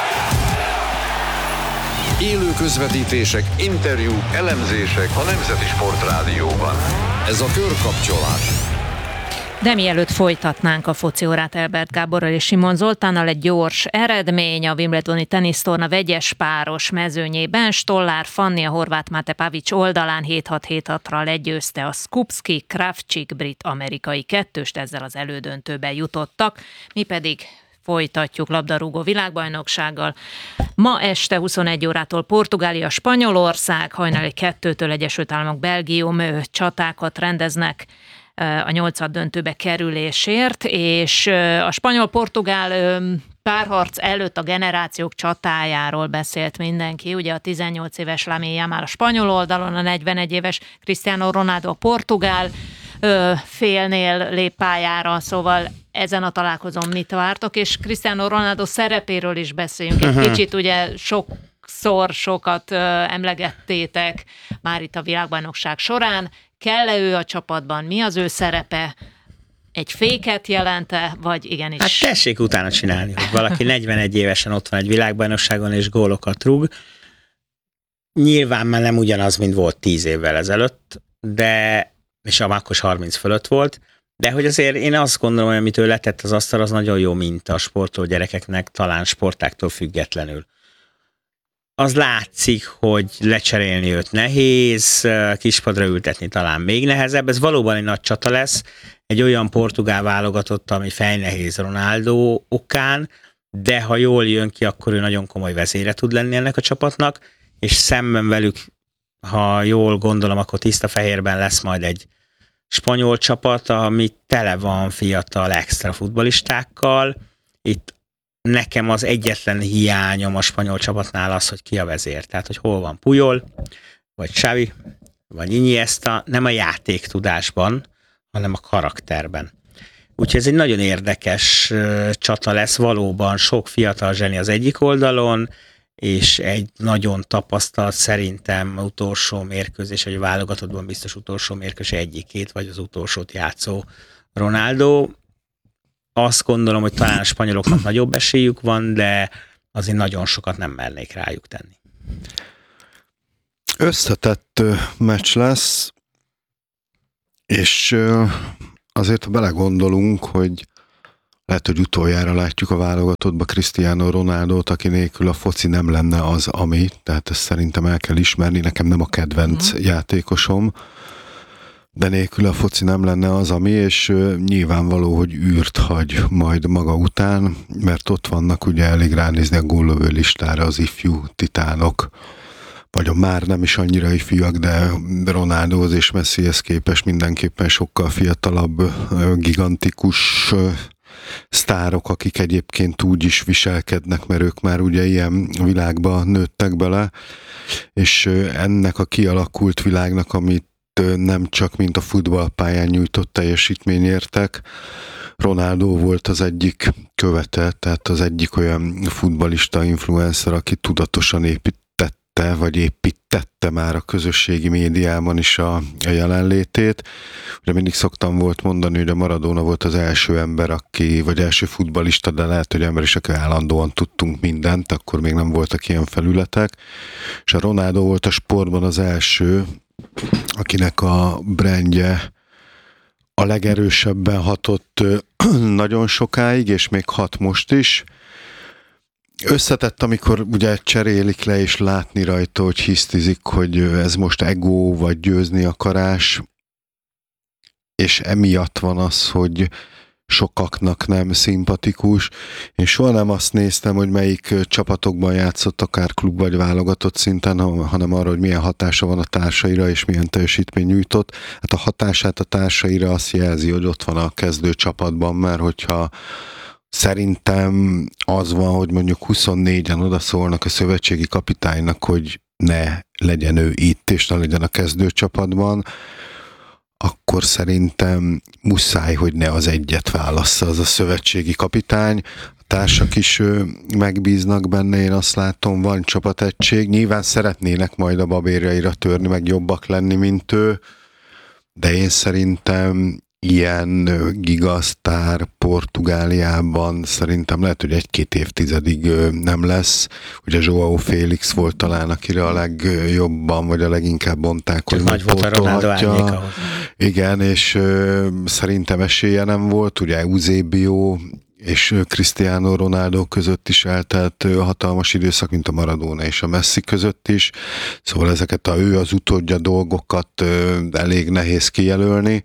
Élő közvetítések, interjúk, elemzések a Nemzeti Sportrádióban. Ez a körkapcsolás. De mielőtt folytatnánk a foci órát Elbert Gáborral és Simon Zoltánnal, egy gyors eredmény a Wimbledoni tenisztorna vegyes páros mezőnyében. Stollár Fanni a Horváth Máté Pavics oldalán hét hat hét hatra legyőzte a Skupski Kravcsik brit-amerikai kettőst, ezzel az elődöntőbe jutottak. Mi pedig folytatjuk labdarúgó világbajnoksággal. Ma este huszonegy órától Portugália, Spanyolország, hajnali kettőtől Egyesült Államok, Belgium csatákat rendeznek a nyolcad döntőbe kerülésért, és a spanyol-portugál párharc előtt a generációk csatájáról beszélt mindenki. Ugye a tizennyolc éves Lamine Yamal a spanyol oldalon, a negyvenegy éves Cristiano Ronaldo a portugál félnél lép pályára, szóval ezen a találkozón mit vártok, és Cristiano Ronaldo szerepéről is beszéljünk egy uh-huh. kicsit, ugye sokszor sokat uh, emlegettétek már itt a világbajnokság során. Kell-e ő a csapatban? Mi az ő szerepe? Egy féket jelente, vagy igenis? Hát tessék utána csinálni, hogy valaki negyvenegy évesen ott van egy világbajnokságon, és gólokat rúg. Nyilván már nem ugyanaz, mint volt tíz évvel ezelőtt, de és a akkor harminc fölött volt, de hogy azért én azt gondolom, hogy amit ő letett az asztal, az nagyon jó minta a sportoló gyerekeknek, talán sportáktól függetlenül. Az látszik, hogy lecserélni őt nehéz, kispadra ültetni talán még nehezebb. Ez valóban egy nagy csata lesz, egy olyan portugál válogatott, ami fejnehéz Ronaldo okán, de ha jól jön ki, akkor ő nagyon komoly vezére tud lenni ennek a csapatnak, és szemben velük, ha jól gondolom, akkor tiszta fehérben lesz majd egy spanyol csapat, ami tele van fiatal extra futballistákkal. Itt nekem az egyetlen hiányom a spanyol csapatnál az, hogy ki a vezér. Tehát, hogy hol van Puyol, vagy Xavi, vagy Iniesta, nem a játéktudásban, hanem a karakterben. Úgyhogy ez egy nagyon érdekes csata lesz, valóban sok fiatal zseni az egyik oldalon, és egy nagyon tapasztalt, szerintem utolsó mérkőzés, vagy válogatottban biztos utolsó mérkőzés egyikét, vagy az utolsót játszó Ronaldo. Azt gondolom, hogy talán a spanyoloknak nagyobb esélyük van, de azért nagyon sokat nem mernék rájuk tenni. Összetett meccs lesz, és azért, ha belegondolunk, hogy lehet, hogy utoljára látjuk a válogatottba Cristiano Ronaldót, aki nélkül a foci nem lenne az, ami, tehát ezt szerintem el kell ismerni, nekem nem a kedvenc mm. játékosom, de nélkül a foci nem lenne az, ami, és nyilvánvaló, hogy űrt hagy majd maga után, mert ott vannak, ugye elég ránézni a góllövő listára az ifjú titánok, vagy a már nem is annyira ifjúak, de Ronaldohoz és Messihez képest mindenképpen sokkal fiatalabb, gigantikus sztárok, akik egyébként úgy is viselkednek, mert ők már ugye ilyen világba nőttek bele, és ennek a kialakult világnak, amit nem csak mint a futballpályán nyújtott teljesítmény értek, Ronaldo volt az egyik követe, tehát az egyik olyan futballista, influencer, aki tudatosan építette, vagy építette már a közösségi médiában is a, a jelenlétét. Ugye mindig szoktam volt mondani, hogy a Maradona volt az első ember, aki, vagy első futballista, de lehet, hogy ember is, aki állandóan tudtunk mindent, akkor még nem voltak ilyen felületek. És a Ronaldo volt a sportban az első, akinek a brandje a legerősebben hatott nagyon sokáig, és még hat most is. Összetett, amikor ugye cserélik le, és látni rajta, hogy hisztizik, hogy ez most ego, vagy győzni akarás, és emiatt van az, hogy sokaknak nem szimpatikus. Én soha nem azt néztem, hogy melyik csapatokban játszott, akár klub vagy válogatott szinten, hanem arra, hogy milyen hatása van a társaira, és milyen teljesítmény nyújtott. Hát a hatását a társaira azt jelzi, hogy ott van a kezdő csapatban, mert hogyha szerintem az van, hogy mondjuk huszonnégyen odaszólnak a szövetségi kapitánynak, hogy ne legyen ő itt, és ne legyen a kezdő csapatban, akkor szerintem muszáj, hogy ne az egyet válassza az a szövetségi kapitány. A társak is megbíznak benne, én azt látom, van csapategység. Nyilván szeretnének majd a babérjaira törni, meg jobbak lenni, mint ő, de én szerintem ilyen gigasztár Portugáliában szerintem lehet, hogy egy-két évtizedig nem lesz. Ugye João Félix volt talán, akire a legjobban, vagy a leginkább bontálkozni pótolhatja. Igen, és ö, szerintem esélye nem volt. Ugye Eusebio és Cristiano Ronaldo között is eltelt hatalmas időszak, mint a Maradona és a Messi között is. Szóval ezeket a ő az utódja dolgokat ö, elég nehéz kijelölni.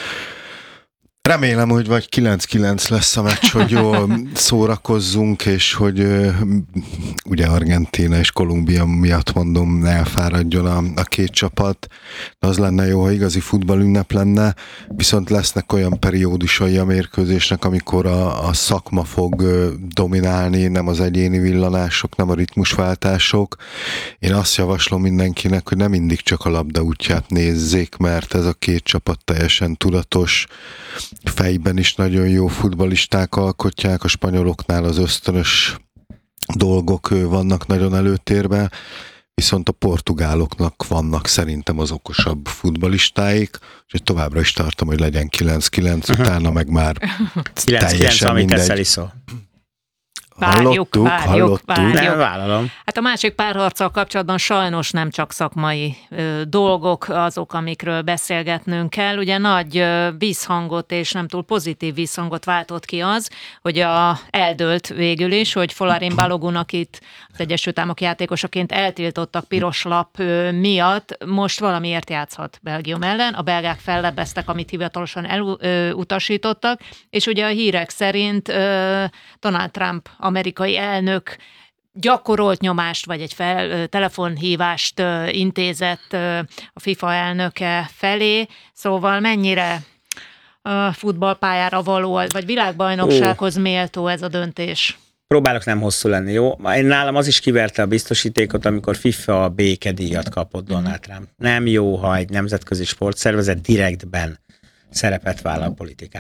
Remélem, hogy vagy kilenc kilenc lesz a meccs, hogy jól szórakozzunk, és hogy uh, ugye Argentína és Kolumbia miatt mondom, elfáradjon a, a két csapat. De az lenne jó, ha igazi futballünnep lenne, viszont lesznek olyan periódusai a mérkőzésnek, amikor a, a szakma fog uh, dominálni, nem az egyéni villanások, nem a ritmusváltások. Én azt javaslom mindenkinek, hogy nem mindig csak a labda útját nézzék, mert ez a két csapat teljesen tudatos, fejben is nagyon jó futballisták alkotják, a spanyoloknál az ösztönös dolgok vannak nagyon előtérben, viszont a portugáloknak vannak szerintem az okosabb futballistáik, és továbbra is tartom, hogy legyen kilenc kilenc, uh-huh. utána meg már teljesen mindegy. Várjuk, hallottuk, várjuk, hallottuk. várjuk. Nem vállalom. Hát a másik párharccal kapcsolatban sajnos nem csak szakmai ö, dolgok azok, amikről beszélgetnünk kell. Ugye nagy ö, vízhangot és nem túl pozitív vízhangot váltott ki az, hogy a, eldőlt végül is, hogy Folarin Balogun, akit az Egyesült Államok játékosaként eltiltottak piros lap ö, miatt, most valamiért játszhat Belgium ellen. A belgák fellebbeztek, amit hivatalosan elutasítottak, és ugye a hírek szerint ö, Donald Trump amerikai elnök gyakorolt nyomást, vagy egy fel, telefonhívást intézett a FIFA elnöke felé, szóval mennyire futballpályára való, vagy világbajnoksághoz méltó ez a döntés? Próbálok nem hosszú lenni, jó? Én nálam az is kiverte a biztosítékot, amikor FIFA a békedíjat kapott Donald Trump. Nem jó, ha egy nemzetközi sportszervezet direktben szerepet vállal a politikában.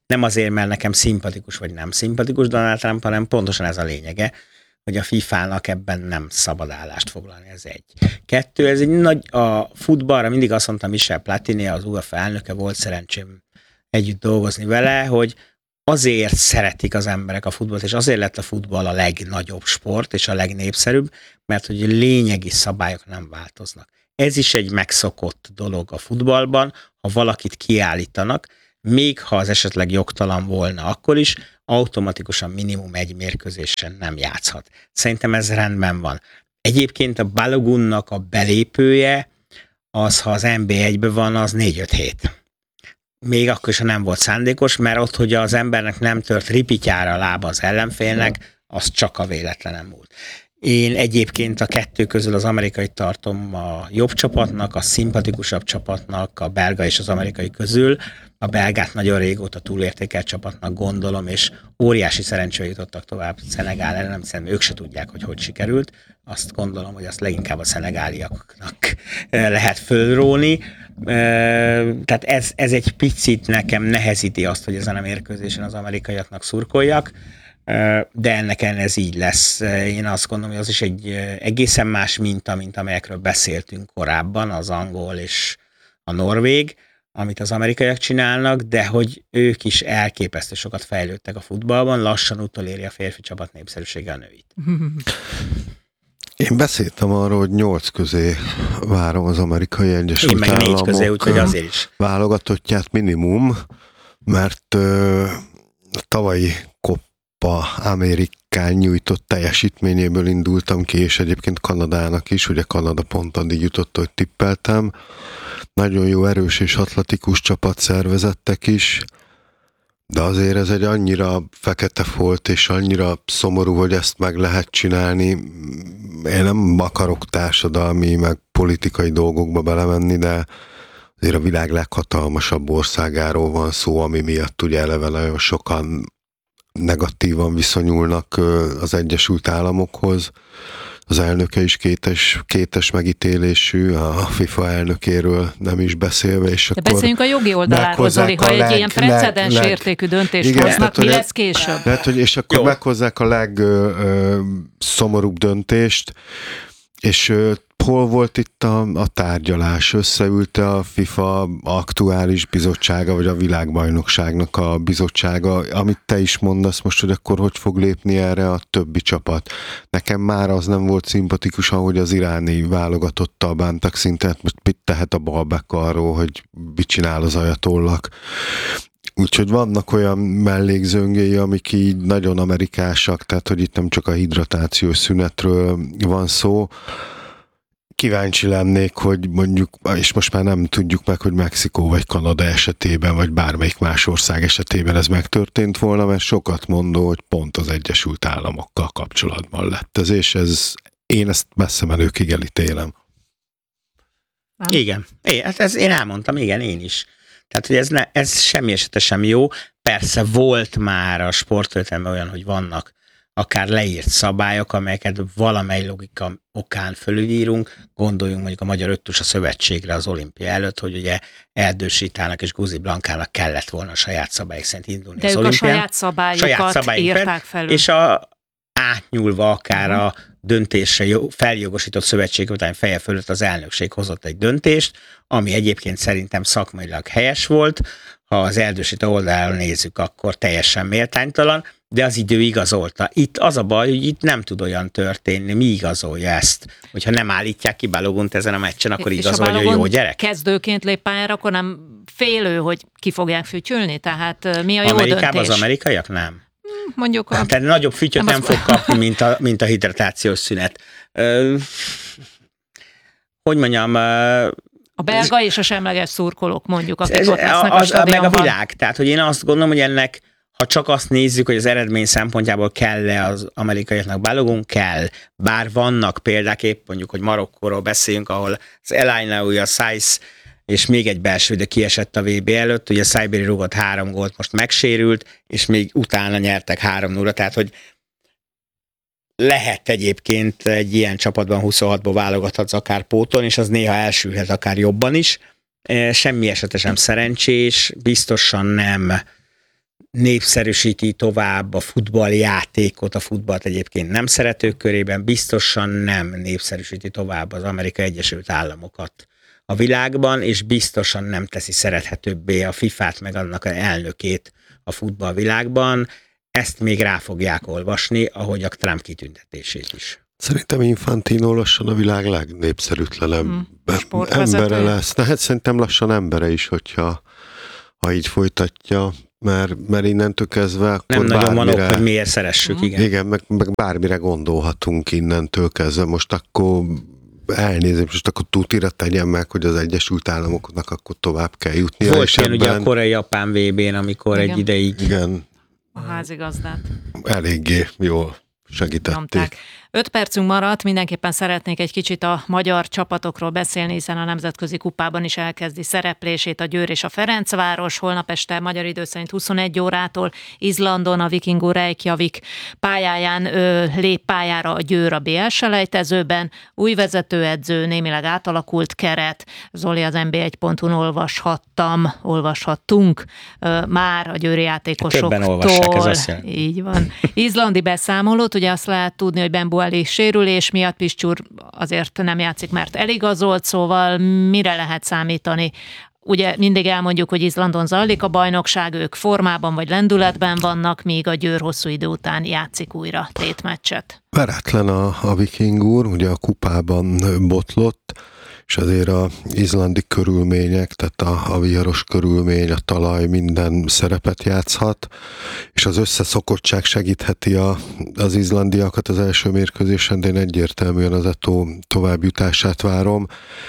Nem azért, mert nekem szimpatikus vagy nem szimpatikus Donald Trump, hanem pontosan ez a lényege, hogy a fifának ebben nem szabad állást foglalni, ez egy. Kettő, ez egy nagy, a futballra mindig azt mondta Michel Platini, az UEFA elnöke, volt szerencsém együtt dolgozni vele, hogy azért szeretik az emberek a futballt, és azért lett a futball a legnagyobb sport, és a legnépszerűbb, mert hogy lényegi szabályok nem változnak. Ez is egy megszokott dolog a futballban, ha valakit kiállítanak, még ha az esetleg jogtalan volna akkor is, automatikusan minimum egy mérkőzésen nem játszhat. Szerintem ez rendben van. Egyébként a Balogunnak a belépője, az, ha az en bé egyben van, az négy-öt hét. Még akkor is, ha nem volt szándékos, mert ott, hogy az embernek nem tört ripityára a lába az ellenfélnek, az csak a véletlenem múlt. Én egyébként a kettő közül az amerikai tartom a jobb csapatnak, a szimpatikusabb csapatnak, a belga és az amerikai közül. A belgát nagyon régóta túlértékelt csapatnak gondolom, és óriási szerencsére jutottak tovább Szenegál ellen, nem szerintem ők se tudják, hogy hogy sikerült. Azt gondolom, hogy azt leginkább a szenegáliaknak lehet fölróni. Tehát ez, ez egy picit nekem nehezíti azt, hogy ezen a mérkőzésen az amerikaiaknak szurkoljak, de ennek ellen ez így lesz. Én azt gondolom, hogy az is egy egészen más minta, mint amelyekről beszéltünk korábban, az angol és a norvég, amit az amerikaiak csinálnak, de hogy ők is elképesztő sokat fejlődtek a futballban, lassan utoléri a férfi csapat népszerűsége a nőit. Én beszéltem arról, hogy nyolc közé várom az Amerikai Egyesült Államok. Én meg négy közé, úgyhogy azért is. Válogatottját minimum, mert ö, a tavalyi Copa Amerikán nyújtott teljesítményéből indultam ki, és egyébként Kanadának is, ugye Kanada pont addig jutott, hogy tippeltem. Nagyon jó, erős és atletikus csapat szervezettek is, de azért ez egy annyira fekete folt, és annyira szomorú, hogy ezt meg lehet csinálni. Én nem akarok társadalmi, meg politikai dolgokba belemenni, de azért a világ leghatalmasabb országáról van szó, ami miatt ugye eleve nagyon sokan negatívan viszonyulnak az Egyesült Államokhoz. Az elnöke is kétes, kétes megítélésű, a FIFA elnökéről nem is beszélve. És de beszéljünk a jogi oldaláról, Zoli, ha egy ilyen precedens értékű döntést igen, hoznak, tehát, mi lesz később? Lehet, hogy és akkor jó. Meghozzák a legszomorúbb döntést, és ö, hol volt itt a, a tárgyalás? Összeülte a FIFA aktuális bizottsága, vagy a világbajnokságnak a bizottsága, amit te is mondasz most, hogy akkor hogy fog lépni erre a többi csapat. Nekem már az nem volt szimpatikus, ahogy az iráni válogatottal bántak szinte, most mit tehet a balbek arról, hogy mit csinál az ajatollak. Úgyhogy vannak olyan mellékzöngéi, amik így nagyon amerikásak, tehát hogy itt nem csak a hidratációs szünetről van szó. Kíváncsi lennék, hogy mondjuk, és most már nem tudjuk meg, hogy Mexikó vagy Kanada esetében, vagy bármelyik más ország esetében ez megtörtént volna, mert sokat mondó, hogy pont az Egyesült Államokkal kapcsolatban lett ez, és ez, én ezt messze menőkig elítélem. Igen, é, hát ez én elmondtam, igen, én is. Tehát, hogy ez, ne, ez semmi esetre sem jó. Persze volt már a sporttörténelemben olyan, hogy vannak akár leírt szabályok, amelyeket valamely logika okán fölülírunk. Gondoljunk mondjuk a Magyar Öttusa Szövetségre az olimpia előtt, hogy ugye Erdős Ritának és Guzi Blankának kellett volna a saját szabályok szerint indulni de az olimpián. De ők a saját szabályokat saját szabályok írták felül. És a, átnyúlva akár uh-huh. a döntésre feljogosított szövetség után feje fölött az elnökség hozott egy döntést, ami egyébként szerintem szakmailag helyes volt. Ha az Erdősita oldaláról nézzük, akkor teljesen méltánytalan, de az idő igazolta. Itt az a baj, hogy itt nem tud olyan történni, mi igazolja ezt. Hogyha nem állítják ki Balogont ezen a meccsen, akkor és igazolja, hogy jó gyerek. Kezdőként lép pályára, akkor nem félő, hogy ki fogják fütyülni? Tehát mi a jó Amerikában döntés? Az amerikaiak nem. Mondjuk a... Tehát nagyobb fütyöt nem, nem fog kapni, mint a, mint a hidratációs szünet. Ö, hogy mondjam... A belga és a semleges szurkolók mondjuk, akik ez, ott lesznek az, a meg a világ. Tehát, hogy én azt gondolom, hogy ennek, ha csak azt nézzük, hogy az eredmény szempontjából kell-e az amerikaiaknak Balogun, kell. Bár vannak példák, épp mondjuk, hogy Marokkóról beszéljünk, ahol az El Ainaoui, a Saisz és még egy belső, de kiesett a vé bé előtt, ugye Saiberi rúgott három gólt, most megsérült, és még utána nyertek három nulla, tehát, hogy lehet egyébként egy ilyen csapatban huszonhatból válogathatsz akár póton, és az néha elsülhet akár jobban is. Semmi esetre sem szerencsés, biztosan nem népszerűsíti tovább a futballjátékot, a futballt egyébként nem szeretők körében, biztosan nem népszerűsíti tovább az Amerikai Egyesült Államokat a világban, és biztosan nem teszi szerethetőbbé a fifát meg annak az elnökét a futballvilágban. Ezt még rá fogják olvasni, ahogy a Trump kitüntetését is. Szerintem Infantino lassan a világ legnépszerűtlenebb hmm. embere lesz. De hát szerintem lassan embere is, hogyha ha így folytatja, mert, mert innentől kezdve akkor nem bármire, nagyon van ok, hogy miért szeressük, igen. Igen, meg, meg bármire gondolhatunk innentől kezdve. Most akkor elnézést, most akkor tutira tegyen meg, hogy az Egyesült Államoknak akkor tovább kell jutnia. Volt ilyen ebben... ugye a korai-japán vé bén, amikor igen. egy ideig... Igen. A házigazdát. Eléggé jól segítették. Nyomták. Öt percünk maradt, mindenképpen szeretnék egy kicsit a magyar csapatokról beszélni, hiszen a nemzetközi kupában is elkezdi szereplését a Győr és a Ferencváros. Holnap este magyar idő szerint huszonegy órától Izlandon a Vikingur Reykjavik pályáján ö, lép pályára a Győr a bé el selejtezőben. Új vezetőedző, némileg átalakult keret. Zoli, az en bé egy pont hu-n olvashattam, olvashattunk ö, már a győri játékosoktól. Többen olvassák, ez azt jelenti. Így van. Izlandi beszámolót, ugye azt lehet tudni, hogy Ben Buali sérülés miatt Piszcsúr azért nem játszik, mert eligazolt, szóval mire lehet számítani? Ugye mindig elmondjuk, hogy Izlandon zajlik a bajnokság, ők formában vagy lendületben vannak, míg a Győr hosszú idő után játszik újra tétmeccset. Veretlen a, a Vikingur, ugye a kupában botlott, és azért az izlandi körülmények, tehát a, a viharos körülmény, a talaj minden szerepet játszhat, és az összeszokottság segítheti a, az izlandiakat az első mérkőzésen, de én egyértelműen az Eto továbbjutását várom.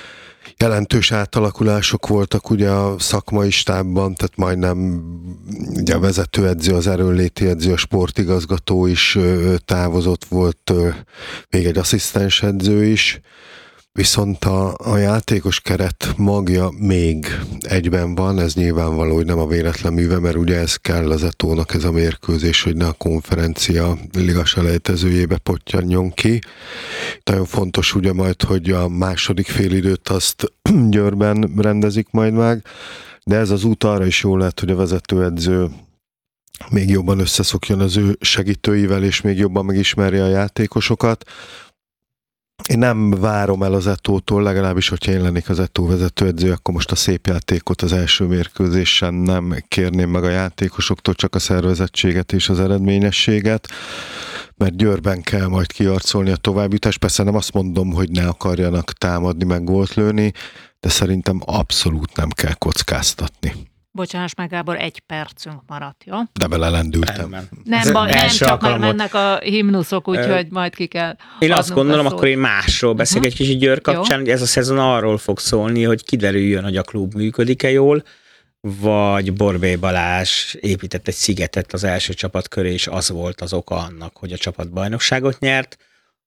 Jelentős átalakulások voltak ugye a szakmai stábban, tehát majdnem ugye a vezetőedző, az erőnléti edző, a sportigazgató is távozott, volt még egy asszisztens edző is, viszont a, a játékos keret magja még egyben van, ez nyilvánvaló, hogy nem a véletlen műve, mert ugye ez kell az Etónak ez a mérkőzés, hogy ne a konferencia liga selejtezőjébe pottyanjon ki. Nagyon fontos ugye majd, hogy a második félidőt azt Győrben rendezik majd meg, de ez az út arra is jó lehet, hogy a vezetőedző még jobban összeszokjon az ő segítőivel, és még jobban megismerje a játékosokat. Én nem várom el az Etótól, legalábbis, hogyha én lennék az Etó vezetőedző, akkor most a szép játékot az első mérkőzésen nem kérném meg a játékosoktól, csak a szervezettséget és az eredményességet, mert Győrben kell majd kiarcolni a továbbjutást. Persze nem azt mondom, hogy ne akarjanak támadni, meg gólt lőni, de szerintem abszolút nem kell kockáztatni. Bocsáss meg, Gábor, egy percünk maradt, jó? De belelendültem. Nem, nem, ba, nem csak már mennek a himnuszok, úgyhogy majd ki kell. Én azt gondolom, akkor én másról beszélek uh-huh. egy kicsit Győr kapcsán, hogy ez a szezon arról fog szólni, hogy kiderüljön, hogy a klub működik-e jól, vagy Borbély Balázs épített egy szigetet az első csapat köré, és az volt az oka annak, hogy a csapat bajnokságot nyert.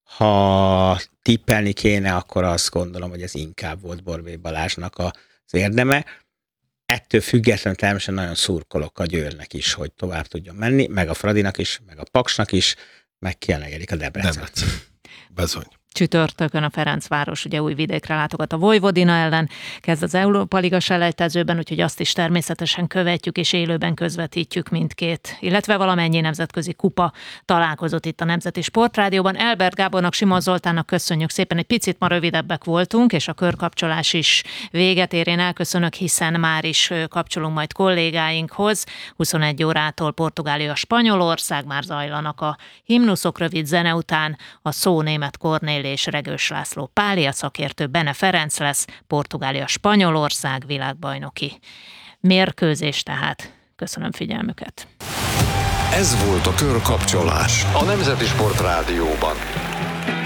Ha tippelni kéne, akkor azt gondolom, hogy ez inkább volt Borbély Balázsnak az érdeme. Ettől függetlenül természetesen nagyon szurkolok a Győrnek is, hogy tovább tudjon menni, meg a Fradinak is, meg a Paksnak is, meg kiemelkedik a Debrecen. Debrecen. Bezony. Csütörtökön a Ferencváros ugye Újvidékre látogat a Vojvodina ellen, kezd az Európa Liga selejtezőben, úgyhogy azt is természetesen követjük és élőben közvetítjük mindkét, illetve valamennyi nemzetközi kupa találkozott itt a Nemzeti Sportrádióban. Elbert Gábornak, Simon Zoltánnak köszönjük szépen, egy picit ma rövidebbek voltunk, és a körkapcsolás is véget ér. Én elköszönök, hiszen már is kapcsolunk majd kollégáinkhoz. huszonegy órától Portugália, Spanyolország, már zajlanak a himnuszok, rövid zene után a szó Német Kornél és Regős László Pália szakértő, Bene Ferenc lesz, Portugália, Spanyolország világbajnoki mérkőzés tehát. Köszönöm figyelmüket. Ez volt a Körkapcsolás a Nemzeti Sport Rádióban.